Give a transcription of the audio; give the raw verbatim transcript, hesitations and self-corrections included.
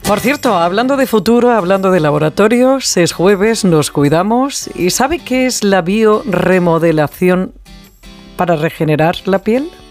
Por cierto, hablando de futuro, hablando de laboratorios, es jueves, nos cuidamos. ¿Y sabe qué es la bioremodelación para regenerar la piel?